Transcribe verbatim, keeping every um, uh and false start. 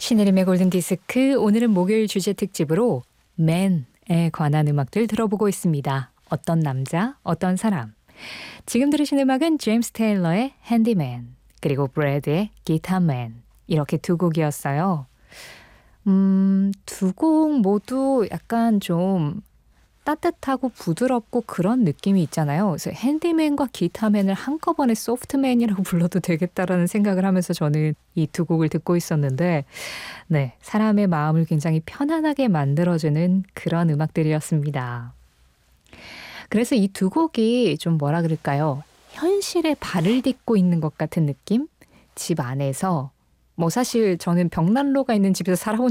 신혜림의 골든디스크, 오늘은 목요일 주제 특집으로 맨에 관한 음악들 들어보고 있습니다. 어떤 남자, 어떤 사람. 지금 들으신 음악은 제임스 테일러의 핸디맨, 그리고 브래드의 기타맨, 이렇게 두 곡이었어요. 음, 두 곡 모두 약간 좀 따뜻하고 부드럽고 그런 느낌이 있잖아요. 그래서 핸디맨과 기타맨을 한꺼번에 소프트맨이라고 불러도 되겠다라는 생각을 하면서 저는 이 두 곡을 듣고 있었는데, 네, 사람의 마음을 굉장히 편안하게 만들어주는 그런 음악들이었습니다. 그래서 이 두 곡이 좀 뭐라 그럴까요? 현실에 발을 딛고 있는 것 같은 느낌? 집 안에서, 뭐 사실 저는 벽난로가 있는 집에서 살아본